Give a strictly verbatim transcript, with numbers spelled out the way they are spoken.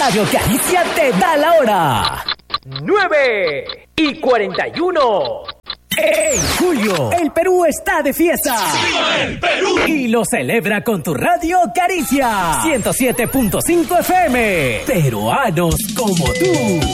Radio Caricia te da la hora. nueve y cuarenta y uno. En julio, el Perú está de fiesta. ¡Viva el Perú! Y lo celebra con tu Radio Caricia. ciento siete punto cinco F M. Peruanos como tú.